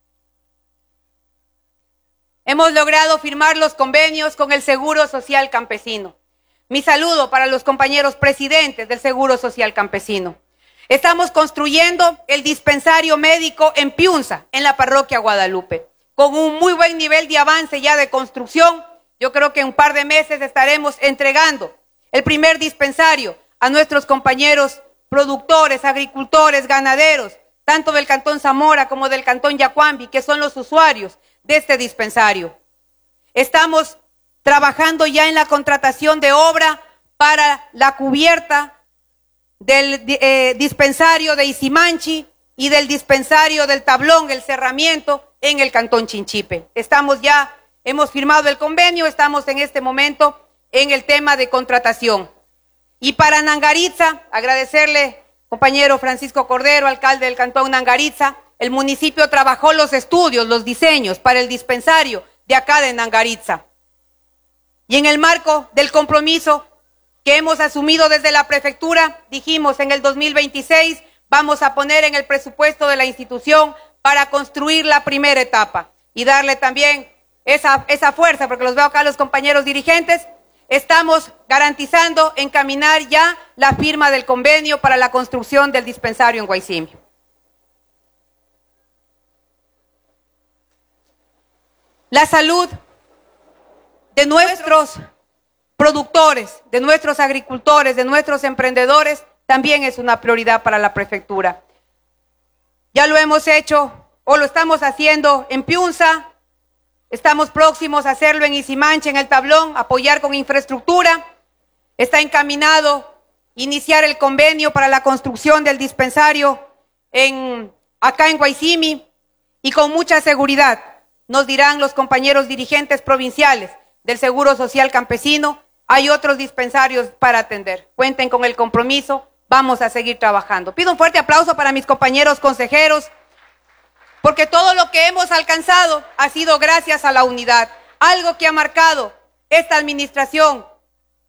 S1: hemos logrado firmar los convenios con el Seguro Social Campesino. Mi saludo para los compañeros presidentes del Seguro Social Campesino. Estamos construyendo el dispensario médico en Piunza, en la parroquia Guadalupe, con un muy buen nivel de avance ya de construcción. Yo creo que en un par de meses estaremos entregando el primer dispensario a nuestros compañeros productores, agricultores, ganaderos, tanto del Cantón Zamora como del Cantón Yacuambi, que son los usuarios de este dispensario. Estamos trabajando ya en la contratación de obra para la cubierta del eh, dispensario de Isimanchi y del dispensario del Tablón, el cerramiento en el Cantón Chinchipe. Estamos ya, hemos firmado el convenio, estamos en este momento en el tema de contratación. Y para Nangaritza, agradecerle, compañero Francisco Cordero, alcalde del Cantón Nangaritza. El municipio trabajó los estudios, los diseños para el dispensario de acá de Nangaritza. Y en el marco del compromiso que hemos asumido desde la prefectura, dijimos en el dos mil veintiséis vamos a poner en el presupuesto de la institución para construir la primera etapa y darle también esa, esa fuerza, porque los veo acá los compañeros dirigentes. Estamos garantizando encaminar ya la firma del convenio para la construcción del dispensario en Guaycimí. La salud de nuestros productores, de nuestros agricultores, de nuestros emprendedores, también es una prioridad para la prefectura. Ya lo hemos hecho o lo estamos haciendo en Piunza, estamos próximos a hacerlo en Isimanchi, en el Tablón, apoyar con infraestructura. Está encaminado iniciar el convenio para la construcción del dispensario en, acá en Guaycimí, y con mucha seguridad nos dirán los compañeros dirigentes provinciales del Seguro Social Campesino, hay otros dispensarios para atender. Cuenten con el compromiso, vamos a seguir trabajando. Pido un fuerte aplauso para mis compañeros consejeros, porque todo lo que hemos alcanzado ha sido gracias a la unidad, algo que ha marcado esta administración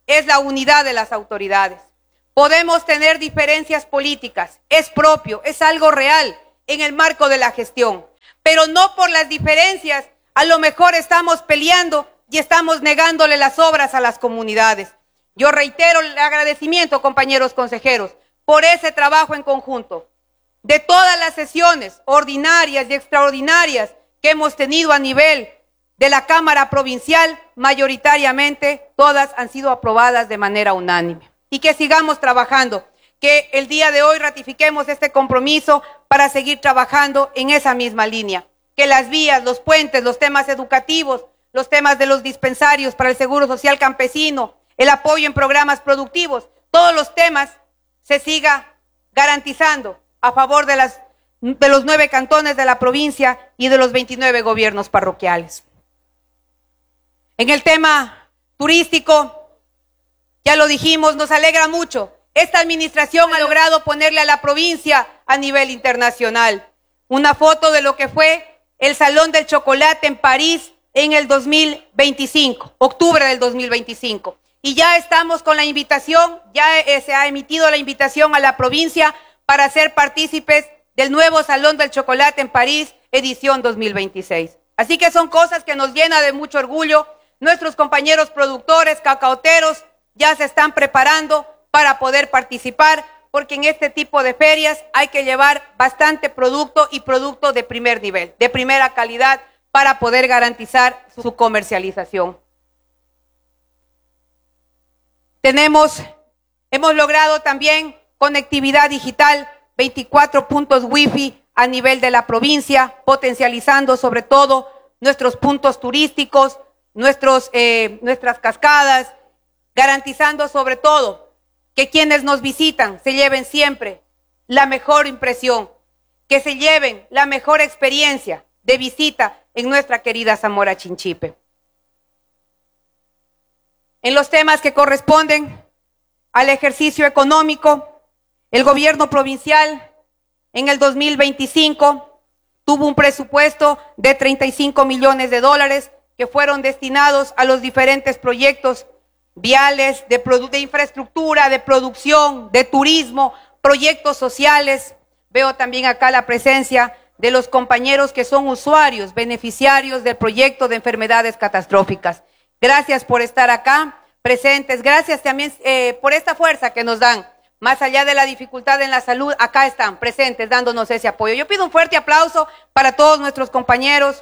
S1: es la unidad de las autoridades. Podemos tener diferencias políticas, es propio, es algo real en el marco de la gestión, pero no por las diferencias, a lo mejor estamos peleando y estamos negándole las obras a las comunidades. Yo reitero el agradecimiento, compañeros consejeros, por ese trabajo en conjunto. De todas las sesiones ordinarias y extraordinarias que hemos tenido a nivel de la Cámara Provincial, mayoritariamente todas han sido aprobadas de manera unánime. Y que sigamos trabajando, que el día de hoy ratifiquemos este compromiso para seguir trabajando en esa misma línea. Que las vías, los puentes, los temas educativos, los temas de los dispensarios para el Seguro Social Campesino, el apoyo en programas productivos, todos los temas se siga garantizando a favor de, las, de los nueve cantones de la provincia y de los veintinueve gobiernos parroquiales. En el tema turístico, ya lo dijimos, nos alegra mucho. Esta administración ha logrado ponerle a la provincia a nivel internacional. Una foto de lo que fue el Salón del Chocolate en París en el dos mil veinticinco, octubre del dos mil veinticinco. Y ya estamos con la invitación, ya eh, se ha emitido la invitación a la provincia para ser partícipes del nuevo Salón del Chocolate en París, edición dos mil veintiséis. Así que son cosas que nos llenan de mucho orgullo. Nuestros compañeros productores, cacaoteros, ya se están preparando para poder participar, porque en este tipo de ferias hay que llevar bastante producto y producto de primer nivel, de primera calidad, para poder garantizar su comercialización. Tenemos, hemos logrado también conectividad digital, veinticuatro puntos wifi a nivel de la provincia, potencializando sobre todo nuestros puntos turísticos, nuestros, eh, nuestras cascadas, garantizando sobre todo que quienes nos visitan se lleven siempre la mejor impresión, que se lleven la mejor experiencia de visita en nuestra querida Zamora Chinchipe. En los temas que corresponden al ejercicio económico, el gobierno provincial en el dos mil veinticinco tuvo un presupuesto de treinta y cinco millones de dólares que fueron destinados a los diferentes proyectos viales, de, de infraestructura, de producción, de turismo, proyectos sociales. Veo también acá la presencia de los compañeros que son usuarios, beneficiarios del proyecto de enfermedades catastróficas. Gracias por estar acá presentes, gracias también eh, por esta fuerza que nos dan. Más allá de la dificultad en la salud, acá están presentes dándonos ese apoyo. Yo pido un fuerte aplauso para todos nuestros compañeros.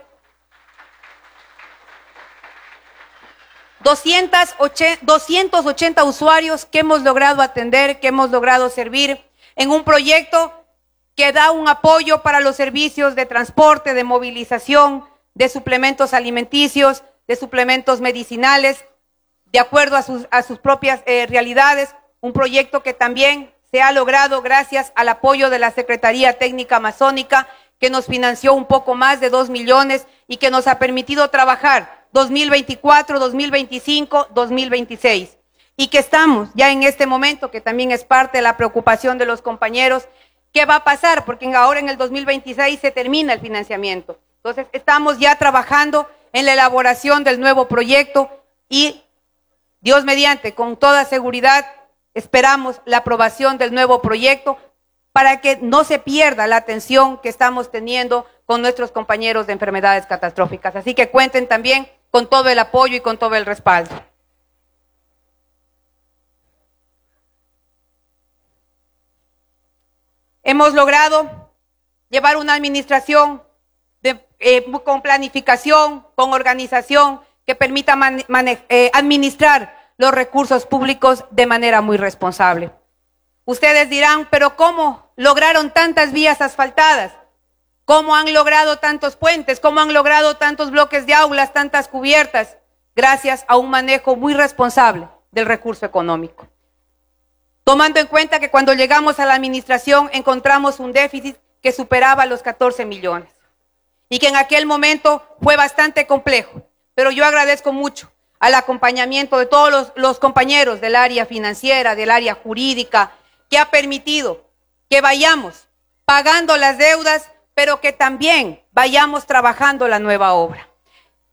S1: doscientos ochenta usuarios que hemos logrado atender, que hemos logrado servir en un proyecto que da un apoyo para los servicios de transporte, de movilización, de suplementos alimenticios, de suplementos medicinales, de acuerdo a sus, a sus propias eh, realidades. Un proyecto que también se ha logrado gracias al apoyo de la Secretaría Técnica Amazónica, que nos financió un poco más de dos millones y que nos ha permitido trabajar dos mil veinticuatro, dos mil veinticinco, dos mil veintiséis. Y que estamos ya en este momento, que también es parte de la preocupación de los compañeros, ¿qué va a pasar? Porque ahora en el dos mil veintiséis se termina el financiamiento. Entonces estamos ya trabajando en la elaboración del nuevo proyecto y Dios mediante, con toda seguridad, esperamos la aprobación del nuevo proyecto para que no se pierda la atención que estamos teniendo con nuestros compañeros de enfermedades catastróficas. Así que cuenten también con todo el apoyo y con todo el respaldo. Hemos logrado llevar una administración de, eh, con planificación, con organización, que permita man, man, eh, administrar los recursos públicos de manera muy responsable. Ustedes dirán, pero ¿cómo lograron tantas vías asfaltadas? ¿Cómo han logrado tantos puentes? ¿Cómo han logrado tantos bloques de aulas, tantas cubiertas? Gracias a un manejo muy responsable del recurso económico. Tomando en cuenta que cuando llegamos a la administración encontramos un déficit que superaba los catorce millones y que en aquel momento fue bastante complejo, pero yo agradezco mucho al acompañamiento de todos los, los compañeros del área financiera, del área jurídica, que ha permitido que vayamos pagando las deudas, pero que también vayamos trabajando la nueva obra.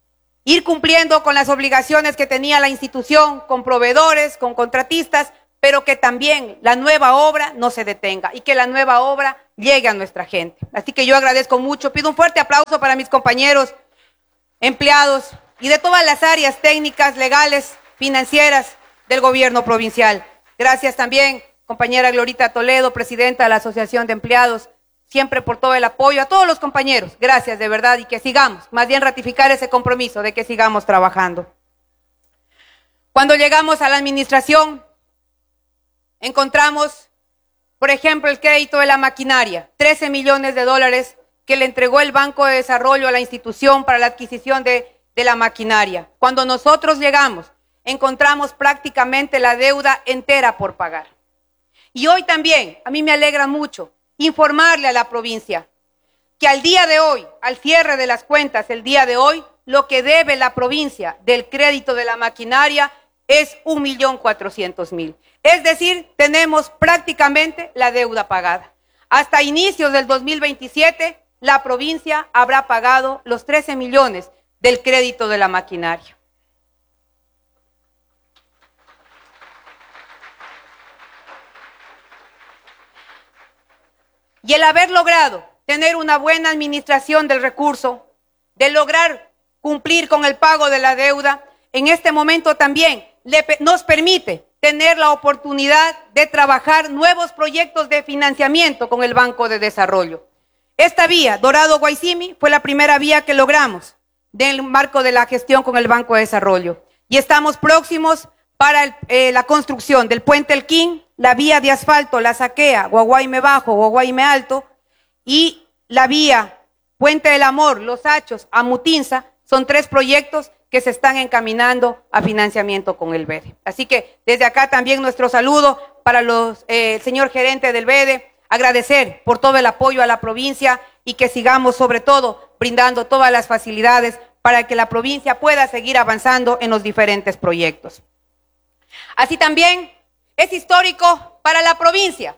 S1: ir cumpliendo con las obligaciones que tenía la institución, con proveedores, con contratistas, pero que también la nueva obra no se detenga y que la nueva obra llegue a nuestra gente. Así que yo agradezco mucho, pido un fuerte aplauso para mis compañeros, empleados y de todas las áreas técnicas, legales, financieras del gobierno provincial. Gracias también, compañera Glorita Toledo, presidenta de la Asociación de Empleados, siempre por todo el apoyo, a todos los compañeros, gracias de verdad, y que sigamos, más bien ratificar ese compromiso de que sigamos trabajando. Cuando llegamos a la administración, encontramos, por ejemplo, el crédito de la maquinaria, trece millones de dólares que le entregó el Banco de Desarrollo a la institución para la adquisición de, de la maquinaria. Cuando nosotros llegamos, encontramos prácticamente la deuda entera por pagar. Y hoy también, a mí me alegra mucho informarle a la provincia que al día de hoy, al cierre de las cuentas, el día de hoy, lo que debe la provincia del crédito de la maquinaria es un millón cuatrocientos mil. Es decir, tenemos prácticamente la deuda pagada. Hasta inicios del dos mil veintisiete, la provincia habrá pagado los trece millones del crédito de la maquinaria. Y el haber logrado tener una buena administración del recurso, de lograr cumplir con el pago de la deuda, en este momento también le, nos permite tener la oportunidad de trabajar nuevos proyectos de financiamiento con el Banco de Desarrollo. Esta vía, Dorado-Guaycimi, fue la primera vía que logramos del marco de la gestión con el Banco de Desarrollo. Y estamos próximos para el, eh, la construcción del Puente El Quín, la vía de asfalto La Saquea, Guaguayme Bajo, Guaguayme Alto, y la vía Puente del Amor, Los Hachos, Amutinza. Son tres proyectos que se están encaminando a financiamiento con el B E D E. Así que desde acá también nuestro saludo para los, eh, el señor gerente del B E D E, agradecer por todo el apoyo a la provincia y que sigamos sobre todo brindando todas las facilidades para que la provincia pueda seguir avanzando en los diferentes proyectos. Así también es histórico para la provincia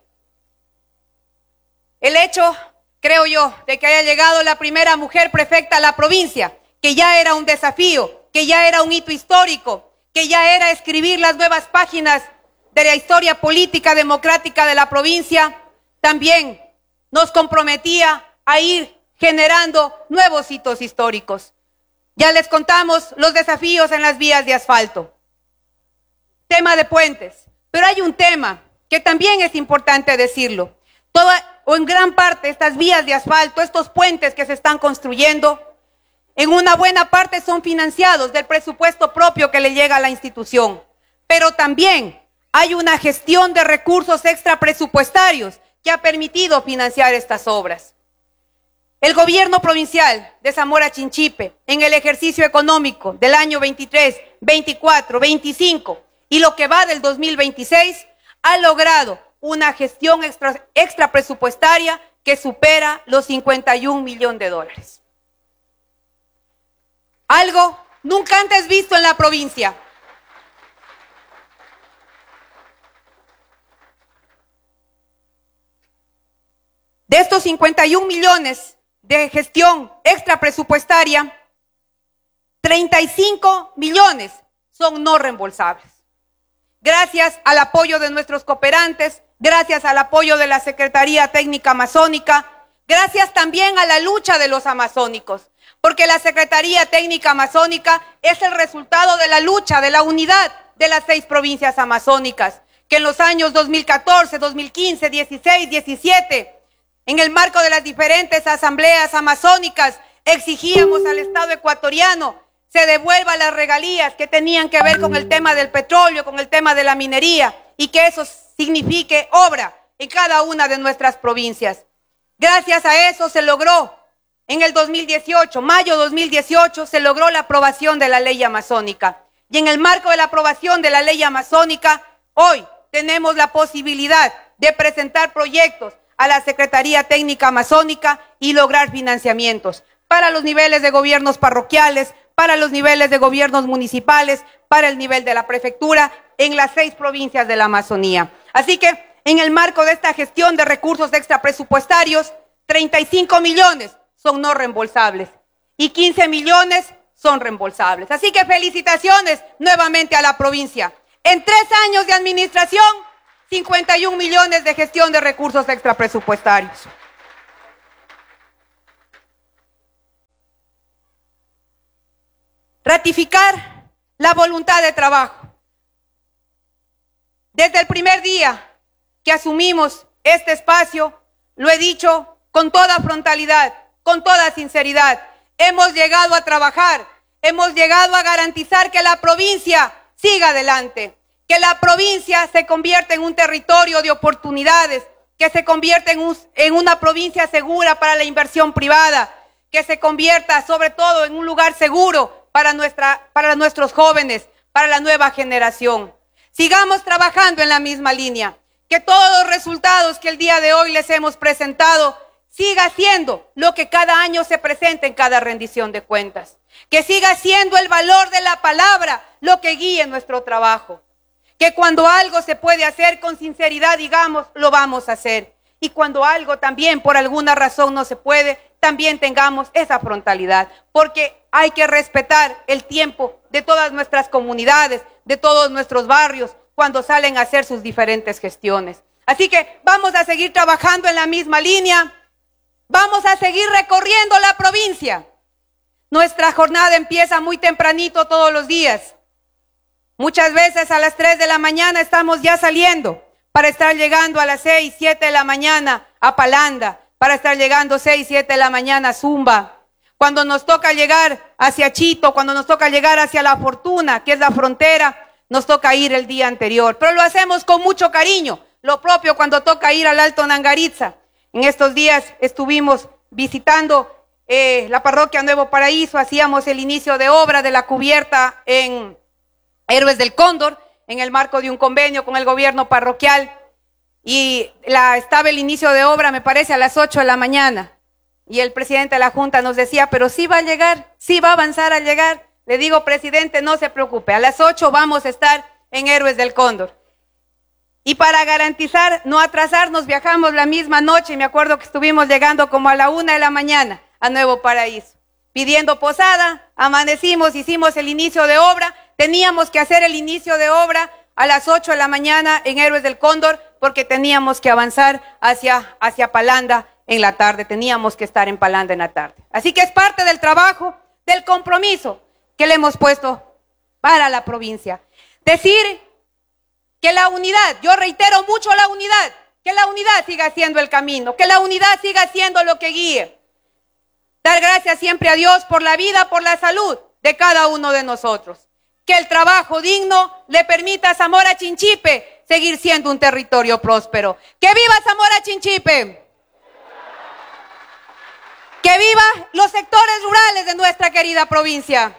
S1: el hecho, creo yo, de que haya llegado la primera mujer prefecta a la provincia, que ya era un desafío, que ya era un hito histórico, que ya era escribir las nuevas páginas de la historia política democrática de la provincia. También nos comprometía a ir generando nuevos hitos históricos. Ya les contamos los desafíos en las vías de asfalto. Tema de puentes. Pero hay un tema que también es importante decirlo. Toda, o en gran parte, estas vías de asfalto, estos puentes que se están construyendo, en una buena parte son financiados del presupuesto propio que le llega a la institución. Pero también hay una gestión de recursos extrapresupuestarios que ha permitido financiar estas obras. El gobierno provincial de Zamora Chinchipe, en el ejercicio económico del año veintitrés, veinticuatro, veinticinco y lo que va del dos mil veintiséis, ha logrado una gestión extra, extra presupuestaria que supera los cincuenta y un millones de dólares. Algo nunca antes visto en la provincia. De estos cincuenta y un millones de gestión extra presupuestaria, treinta y cinco millones son no reembolsables. Gracias al apoyo de nuestros cooperantes, gracias al apoyo de la Secretaría Técnica Amazónica, gracias también a la lucha de los amazónicos, porque la Secretaría Técnica Amazónica es el resultado de la lucha, de la unidad de las seis provincias amazónicas, que en los años dos mil catorce, dos mil quince, dieciséis, diecisiete, en el marco de las diferentes asambleas amazónicas, exigíamos al Estado ecuatoriano se devuelva las regalías que tenían que ver con el tema del petróleo, con el tema de la minería, y que eso signifique obra en cada una de nuestras provincias. Gracias a eso se logró en el dos mil dieciocho, mayo dos mil dieciocho, se logró la aprobación de la ley amazónica. Y en el marco de la aprobación de la ley amazónica, hoy tenemos la posibilidad de presentar proyectos a la Secretaría Técnica Amazónica y lograr financiamientos para los niveles de gobiernos parroquiales, para los niveles de gobiernos municipales, para el nivel de la prefectura en las seis provincias de la Amazonía. Así que en el marco de esta gestión de recursos extrapresupuestarios, treinta y cinco millones son no reembolsables y quince millones son reembolsables. Así que felicitaciones nuevamente a la provincia. En tres años de administración, cincuenta y un millones de gestión de recursos extrapresupuestarios. Ratificar la voluntad de trabajo. Desde el primer día que asumimos este espacio, lo he dicho con toda frontalidad, con toda sinceridad, hemos llegado a trabajar, hemos llegado a garantizar que la provincia siga adelante, que la provincia se convierta en un territorio de oportunidades, que se convierta en, un, en una provincia segura para la inversión privada, que se convierta sobre todo en un lugar seguro para, nuestra, para nuestros jóvenes, para la nueva generación. Sigamos trabajando en la misma línea, que todos los resultados que el día de hoy les hemos presentado siga siendo lo que cada año se presenta en cada rendición de cuentas, que siga siendo el valor de la palabra lo que guíe nuestro trabajo, que cuando algo se puede hacer con sinceridad, digamos, lo vamos a hacer, y cuando algo también por alguna razón no se puede, también tengamos esa frontalidad, porque hay que respetar el tiempo de todas nuestras comunidades, de todos nuestros barrios, cuando salen a hacer sus diferentes gestiones. Así que vamos a seguir trabajando en la misma línea, vamos a seguir recorriendo la provincia. Nuestra jornada empieza muy tempranito todos los días. Muchas veces a las tres de la mañana estamos ya saliendo para estar llegando a las seis, siete de la mañana a Palanda, para estar llegando seis, siete de la mañana a Zumba. Cuando nos toca llegar hacia Chito, cuando nos toca llegar hacia La Fortuna, que es la frontera, nos toca ir el día anterior. Pero lo hacemos con mucho cariño. Lo propio cuando toca ir al Alto Nangaritza. En estos días estuvimos visitando eh, la parroquia Nuevo Paraíso, hacíamos el inicio de obra de la cubierta en Héroes del Cóndor, en el marco de un convenio con el gobierno parroquial. Y la, estaba el inicio de obra, me parece, a las ocho de la mañana. Y el presidente de la Junta nos decía, pero sí va a llegar, sí va a avanzar a llegar. Le digo, presidente, no se preocupe, a las ocho vamos a estar en Héroes del Cóndor. Y para garantizar no atrasarnos, viajamos la misma noche. Me acuerdo que estuvimos llegando como a la una de la mañana a Nuevo Paraíso, pidiendo posada, amanecimos, hicimos el inicio de obra. Teníamos que hacer el inicio de obra a las ocho de la mañana en Héroes del Cóndor, porque teníamos que avanzar hacia, hacia Palanda en la tarde, teníamos que estar en Palanda en la tarde. Así que es parte del trabajo, del compromiso que le hemos puesto para la provincia. Decir que la unidad, yo reitero mucho la unidad, que la unidad siga siendo el camino, que la unidad siga siendo lo que guíe. Dar gracias siempre a Dios por la vida, por la salud de cada uno de nosotros. Que el trabajo digno le permita a Zamora Chinchipe seguir siendo un territorio próspero. ¡Que viva Zamora Chinchipe! ¡Que viva los sectores rurales de nuestra querida provincia!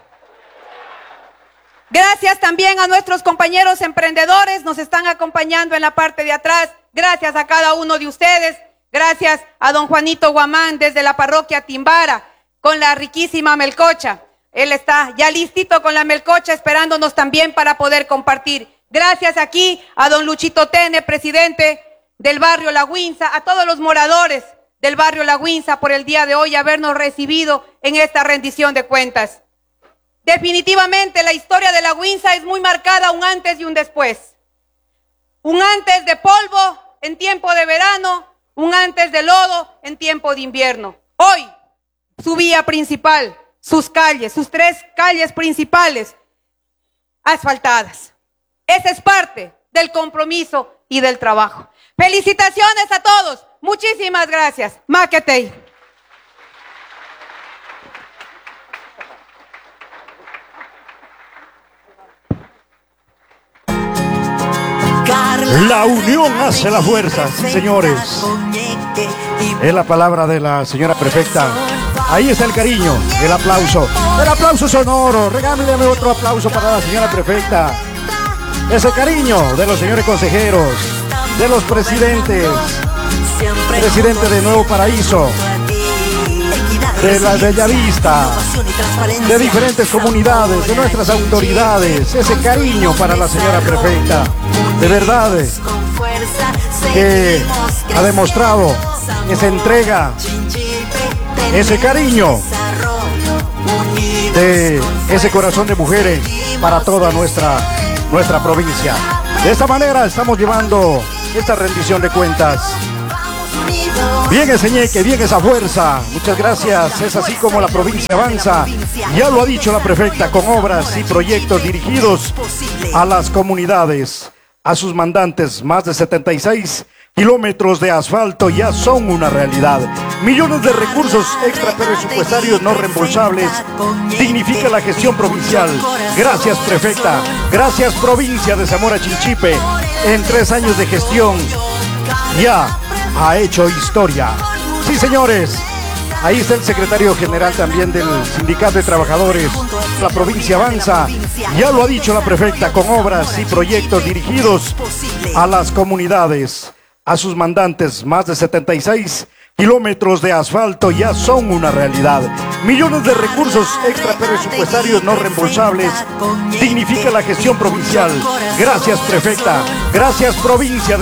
S1: Gracias también a nuestros compañeros emprendedores, nos están acompañando en la parte de atrás. Gracias a cada uno de ustedes. Gracias a don Juanito Guamán desde la parroquia Timbara con la riquísima melcocha. Él está ya listito con la melcocha esperándonos también para poder compartir. Gracias aquí a don Luchito Tene, presidente del barrio La Huinza, a todos los moradores del barrio La Huinza por el día de hoy habernos recibido en esta rendición de cuentas. Definitivamente la historia de La Huinza es muy marcada, un antes y un después. Un antes de polvo en tiempo de verano, un antes de lodo en tiempo de invierno. Hoy, su vía principal, sus calles, sus tres calles principales asfaltadas. Esa es parte del compromiso y del trabajo. Felicitaciones a todos. Muchísimas gracias. Maquetey.
S2: La unión hace la fuerza, señores. Es la palabra de la señora prefecta. Ahí está el cariño, el aplauso. El aplauso sonoro. Regálame otro aplauso para la señora prefecta. Ese cariño de los señores consejeros, de los presidentes, presidente de Nuevo Paraíso, de la Bellavista, de diferentes comunidades, de nuestras autoridades. Ese cariño para la señora prefecta. De verdad que ha demostrado esa entrega, ese cariño de ese corazón de mujeres para toda nuestra, nuestra provincia. De esta manera estamos llevando esta rendición de cuentas. Bien ese ñeque, bien esa fuerza. Muchas gracias. Es así como la provincia avanza. Ya lo ha dicho la prefecta, con obras y proyectos dirigidos a las comunidades, a sus mandantes. Más de setenta y seis kilómetros de asfalto ya son una realidad. Millones de recursos extra presupuestarios no reembolsables dignifica la gestión provincial. Gracias, prefecta. Gracias, provincia de Zamora Chinchipe. En tres años de gestión ya ha hecho historia. Sí, señores. Ahí está el secretario general también del Sindicato de Trabajadores. La provincia avanza. Ya lo ha dicho la prefecta, con obras y proyectos dirigidos a las comunidades, a sus mandantes. Más de setenta y seis kilómetros de asfalto ya son una realidad. Millones de recursos extra presupuestarios no reembolsables dignifica la gestión provincial. Gracias, prefecta. Gracias, provincia.